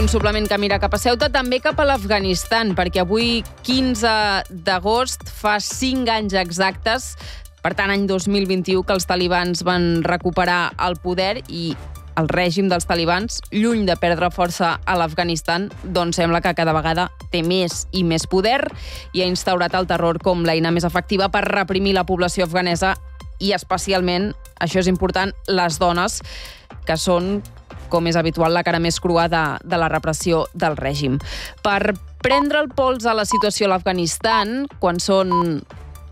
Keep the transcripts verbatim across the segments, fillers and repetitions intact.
Un suplement que mira cap a Ceuta, també cap a l'Afganistan, perquè avui, quinze d'agost, fa cinc anys exactes, per tant, any dos mil vint-i-u, que els talibans van recuperar el poder i el règim dels talibans, lluny de perdre força a l'Afganistan, doncs sembla que cada vegada té més i més poder i ha instaurat el terror com l'eina més efectiva per reprimir la població afganesa i especialment, això és important, les dones, que són, com és habitual, la cara més crua de, de la repressió del règim. Per prendre el pols a la situació a l'Afganistan, quan són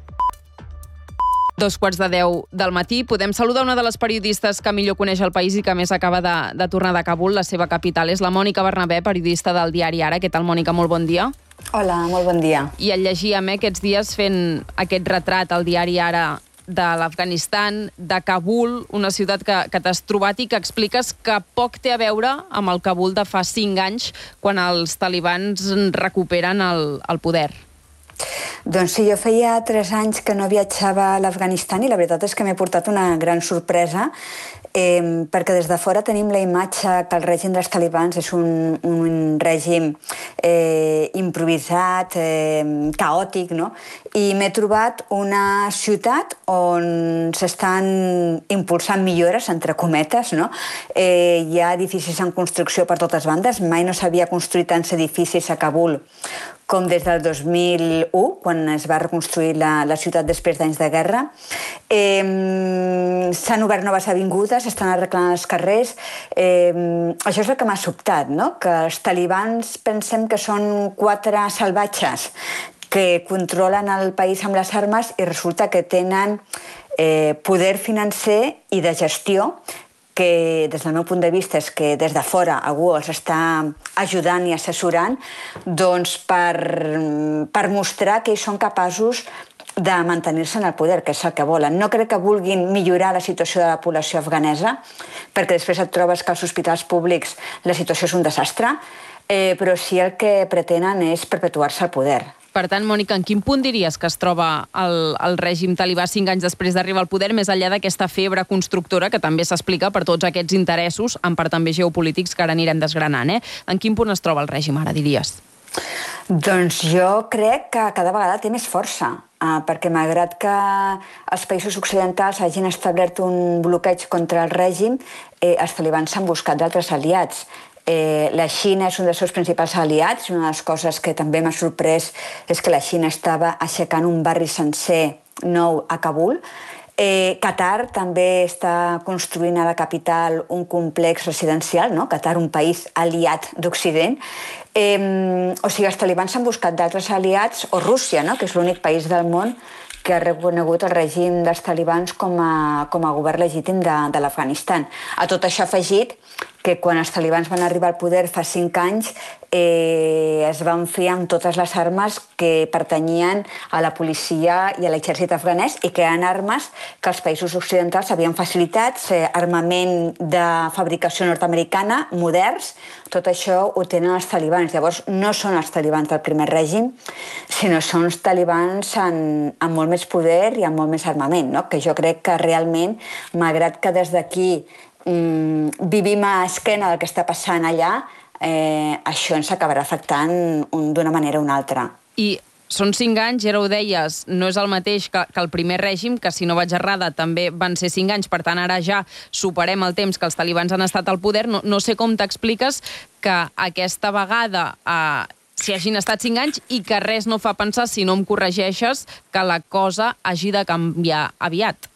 dos quarts de deu del matí, podem saludar una de les periodistes que millor coneix el país i que més acaba de, de tornar de Kabul, la seva capital. És la Mònica Bernabé, periodista del diari Ara. Què tal, Mònica? Molt bon dia. Hola, molt bon dia. I et llegíem eh, aquests dies fent aquest retrat al diari Ara de l'Afganistan, de Kabul, una ciutat que, que t'has trobat i que expliques que poc té a veure amb el Kabul de fa cinc anys, quan els talibans recuperen el, el poder. Doncs sí, jo feia tres anys que no viatjava a l'Afganistan i la veritat és que m'he portat una gran sorpresa, eh, perquè des de fora tenim la imatge que el règim dels talibans és un, un règim eh, improvisat, eh, caòtic, no? I m'he trobat una ciutat on s'estan impulsant millores, entre cometes, no? Eh, hi ha edificis en construcció per totes bandes, mai no s'havia construït tants edificis a Kabul com des del dos mil u, quan es va reconstruir la, la ciutat després d'anys de guerra. Eh, S'han obert noves avingudes, estan arreglant els carrers. Eh, això és el que m'ha sobtat, no? Que els talibans pensem que són quatre salvatges que controlen el país amb les armes i resulta que tenen eh, poder financer i de gestió que des del meu punt de vista és que des de fora algú els està ajudant i assessorant doncs per, per mostrar que ells són capaços de mantenir-se en el poder, que és el que volen. No crec que vulguin millorar la situació de la població afganesa, perquè després et trobes que als hospitals públics la situació és un desastre, eh, però sí el que pretenen és perpetuar-se al poder. Per tant, Mònica, en quin punt diries que es troba el, el règim talibà cinc anys després d'arribar al poder, més enllà d'aquesta febre constructora que també s'explica per tots aquests interessos, en part també geopolítics, que ara anirem desgranant, eh? En quin punt es troba el règim ara, diries? Doncs jo crec que cada vegada té més força, eh, perquè malgrat que els països occidentals hagin establert un bloqueig contra el règim, eh, els talibans s'han buscat d'altres aliats. Eh, la Xina és un dels seus principals aliats. Una de les coses que també m'ha sorprès és que la Xina estava aixecant un barri sencer nou a Kabul. Eh, Qatar també està construint a la capital un complex residencial, no? Qatar, un país aliat d'Occident. Eh, o sigui, els talibans s'han buscat d'altres aliats, o Rússia, no? Que és l'únic país del món que ha reconegut el règim dels talibans com a, com a govern legítim de, de l'Afganistan. A tot això afegit que quan els talibans van arribar al poder fa cinc anys eh, es van fer amb totes les armes que pertanyien a la policia i a l'exèrcit afganès i que eren armes que els països occidentals havien facilitat, eh, armament de fabricació nord-americana, moderns, tot això ho tenen els talibans. Llavors no són els talibans del primer règim, sinó són els talibans amb, amb molt més poder i amb molt més armament, no? Que jo crec que realment, malgrat que des d'aquí vivim a esquena del que està passant allà, eh, això ens acabarà afectant d'una manera o una altra. I són cinc anys, ja ho deies, no és el mateix que, que el primer règim, que si no vaig errada també van ser cinc anys, per tant ara ja superem el temps que els talibans han estat al poder. No, no sé com t'expliques que aquesta vegada eh, si hagin estat cinc anys i que res no fa pensar, si no em corregeixes, que la cosa hagi de canviar aviat.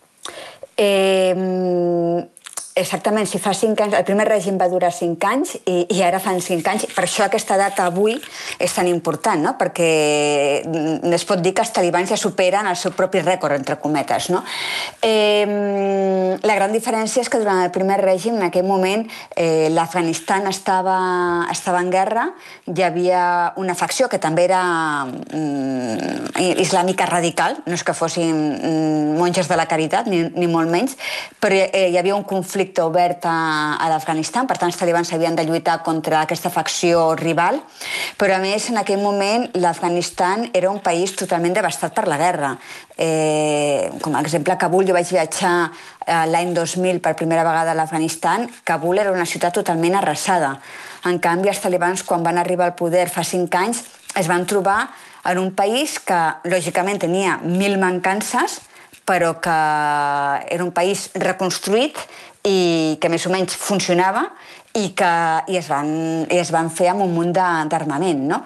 Eh... Exactament, si fa cinc anys, el primer règim va durar cinc anys i, i ara fan cinc anys, per això aquesta data avui és tan important, no? Perquè es pot dir que els talibans ja superen el seu propi rècord, entre cometes, no? Eh, la gran diferència és que durant el primer règim, en aquell moment, eh, l'Afganistan estava, estava en guerra, hi havia una facció que també era mm, islàmica radical, no és que fossin mm, monges de la caritat, ni, ni molt menys, però eh, hi havia un conflicte obert a, a l'Afganistan, per tant els talibans havien de lluitar contra aquesta facció rival, però a més en aquell moment l'Afganistan era un país totalment devastat per la guerra. Eh, com a exemple, a Kabul, jo vaig viatjar eh, l'any dos mil per primera vegada a l'Afganistan. Kabul era una ciutat totalment arrasada. En canvi, els talibans, quan van arribar al poder fa cinc anys, es van trobar en un país que, lògicament, tenia mil mancances, però que era un país reconstruït i que més o menys funcionava i que i es, van, i es van fer amb un munt d'armament, no?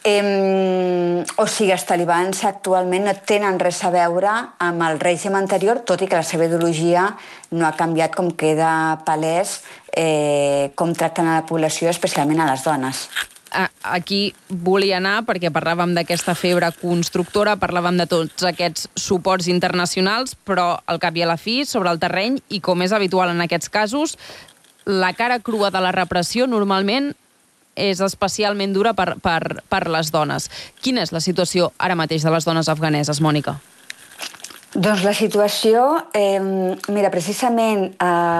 Eh, o sigui, els talibans actualment no tenen res a veure amb el règim anterior, tot i que la seva ideologia no ha canviat, com queda palès eh, com tracten a la població, especialment a les dones. Aquí volia anar perquè parlàvem d'aquesta febre constructora, parlàvem de tots aquests suports internacionals, però al cap i a la fi, sobre el terreny, i com és habitual en aquests casos, la cara crua de la repressió normalment és especialment dura per, per, per les dones. Quina és la situació ara mateix de les dones afganeses, Mònica? Doncs la situació, eh, mira, precisament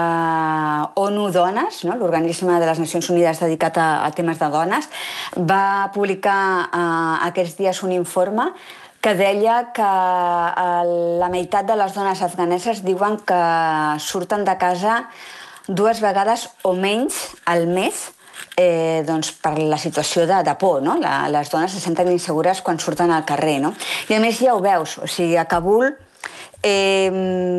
eh, ONU Dones, no? L'organisme de les Nacions Unides dedicat a, a temes de dones, va publicar eh, aquests dies un informe que deia que eh, la meitat de les dones afganeses diuen que surten de casa dues vegades o menys al mes Eh, doncs per la situació de, de por, no? La, les dones se senten insegures quan surten al carrer, no? I a més ja ho veus, o sigui, a Kabul eh,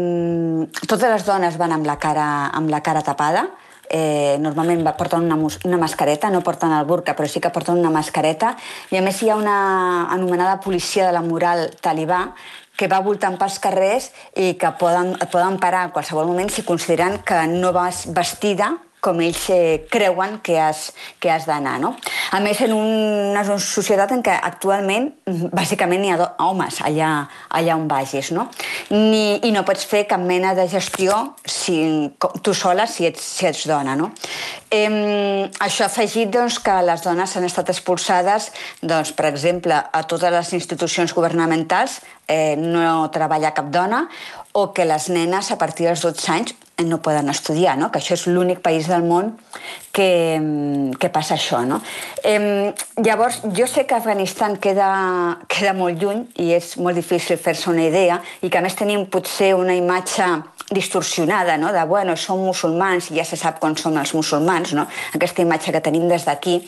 totes les dones van amb la cara, amb la cara tapada, eh, normalment porten una, una mascareta, no porten el burca, però sí que porten una mascareta, i a més hi ha una anomenada policia de la moral talibà que va voltant pels carrers i que poden, et poden parar en qualsevol moment si consideren que no vas vestida com ells eh, creuen que has, que has d'anar, no? A més, en una societat en què actualment bàsicament hi ha homes allà, allà on vagis, no? Ni, I no pots fer cap mena de gestió si, tu sola si ets, si ets dona, no? Eh, això ha afegit doncs, que les dones han estat expulsades, doncs, per exemple, a totes les institucions governamentals eh, no treballa cap dona, o que les nenes a partir dels dotze anys no poden estudiar, no? Que això és l'únic país del món que, que passa això, no? Eh, llavors, jo sé que Afganistan queda, queda molt lluny i és molt difícil fer-se una idea i que a més tenim potser una imatge distorsionada, no? De, bueno, som musulmans i ja se sap com són els musulmans, no? Aquesta imatge que tenim des d'aquí.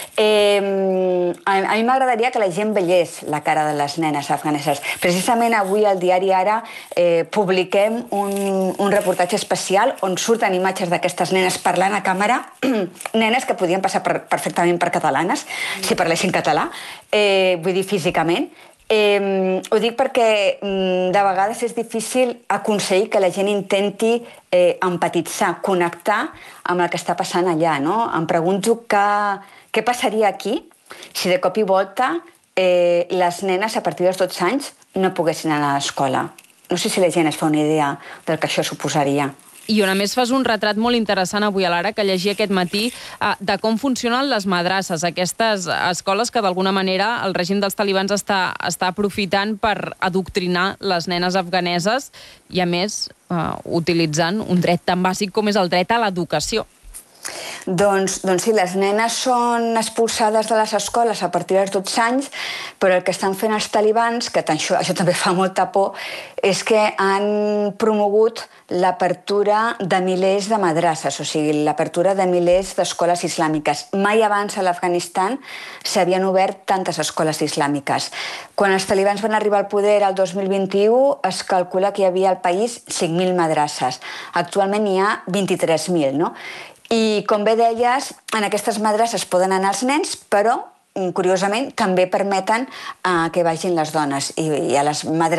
Eh, a, a mi m'agradaria que la gent veiés la cara de les nenes afganeses. Precisament avui al diari Ara eh, publiquem un, un reportatge especial on surten imatges d'aquestes nenes parlant a càmera, nenes que podien passar per, perfectament per catalanes, si parlessin català, eh, vull dir físicament. Eh, ho dic perquè mm, de vegades és difícil aconseguir que la gent intenti eh, empatitzar, connectar amb el que està passant allà, no? Em pregunto que, què passaria aquí si de cop i volta eh, les nenes a partir dels dotze anys no poguessin anar a l'escola. No sé si la gent es fa una idea del que això suposaria. I on a més fas un retrat molt interessant avui a l'Ara, que llegia aquest matí, de com funcionen les madrasses, aquestes escoles que d'alguna manera el règim dels talibans està, està aprofitant per adoctrinar les nenes afganeses i a més uh, utilitzant un dret tan bàsic com és el dret a l'educació. Doncs, doncs sí, les nenes són expulsades de les escoles a partir dels dotze anys, però el que estan fent els talibans, que això, això també fa molta por, és que han promogut l'apertura de milers de madrasses, o sigui, l'apertura de milers d'escoles islàmiques. Mai abans a l'Afganistan s'havien obert tantes escoles islàmiques. Quan els talibans van arribar al poder el dos mil vint-i-u, es calcula que hi havia al país cinc mil madrasses. Actualment hi ha vint-i-tres mil, no? I, com bé deies, en aquestes madrasses poden anar els nens, però, curiosament, també permeten eh, que vagin les dones. I, i a les madrasses